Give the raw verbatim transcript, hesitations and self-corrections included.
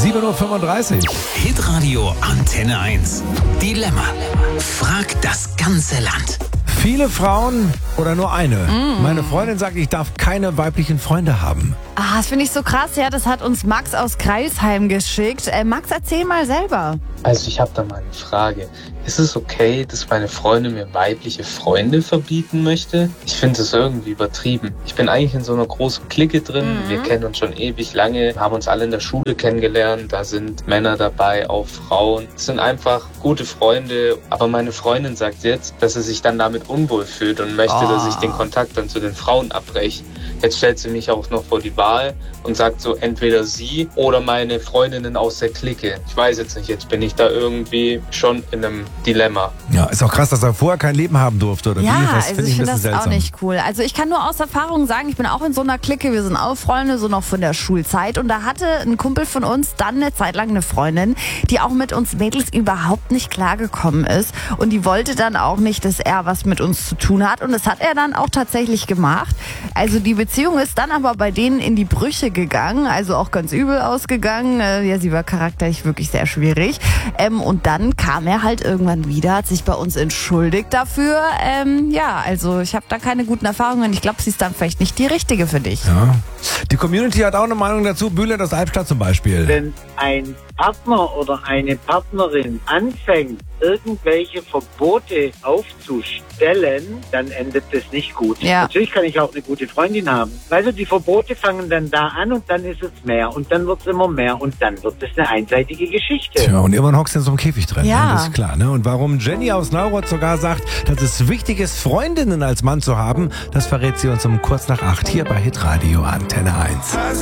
sieben Uhr fünfunddreißig. Hitradio Antenne eins. Dilemma. Frag das ganze Land. Viele Frauen oder nur eine? Mm. Meine Freundin sagt, ich darf keine weiblichen Freunde haben. Ah, das finde ich so krass. Ja, das hat uns Max aus Kreilsheim geschickt. Äh, Max, erzähl mal selber. Also ich habe da mal eine Frage. Ist es okay, dass meine Freundin mir weibliche Freunde verbieten möchte? Ich finde es irgendwie übertrieben. Ich bin eigentlich in so einer großen Clique drin. Mhm. Wir kennen uns schon ewig lange, haben uns alle in der Schule kennengelernt. Da sind Männer dabei, auch Frauen. Es sind einfach gute Freunde. Aber meine Freundin sagt jetzt, dass sie sich dann damit unwohl fühlt und möchte, Oh. dass ich den Kontakt dann zu den Frauen abbreche. Jetzt stellt sie mich auch noch vor die Wahl und sagt so, entweder sie oder meine Freundinnen aus der Clique. Ich weiß jetzt nicht, jetzt bin ich da irgendwie schon in einem Dilemma. Ja, ist auch krass, dass er vorher kein Leben haben durfte, oder Ja, wie? Das also finde ich ich ein finde bisschen das auch seltsam. nicht cool. Also ich kann nur aus Erfahrung sagen, ich bin auch in so einer Clique, wir sind auch Freunde, so noch von der Schulzeit. Und da hatte ein Kumpel von uns dann eine Zeit lang eine Freundin, die auch mit uns Mädels überhaupt nicht klargekommen ist. Und die wollte dann auch nicht, dass er was mit uns zu tun hat. Und das hat er dann auch tatsächlich gemacht. Also die Beziehung ist dann aber bei denen in die Brüche gegangen, also auch ganz übel ausgegangen. Äh, Ja, sie war charakterlich wirklich sehr schwierig. Ähm, Und dann kam er halt irgendwann wieder, hat sich bei uns entschuldigt dafür. Ähm, ja, also ich habe da keine guten Erfahrungen. Ich glaube, sie ist dann vielleicht nicht die richtige für dich. Ja. Die Community hat auch eine Meinung dazu. Bühle das Albstadt zum Beispiel. Wenn ein Partner oder eine Partnerin anfängt, irgendwelche Verbote aufzustellen, dann endet das nicht gut. Ja. Natürlich kann ich auch eine gute Freundin haben. Also die Verbote fangen dann da an und dann ist es mehr und dann wird es immer mehr und dann wird es eine einseitige Geschichte. Tja, und irgendwann hockst du in so einem Käfig drin. Ja. Ne? Das ist klar. Ne? Und warum Jenny aus Neuroth sogar sagt, dass es wichtig ist, Freundinnen als Mann zu haben, das verrät sie uns um kurz nach acht hier bei Hitradio Antenne eins.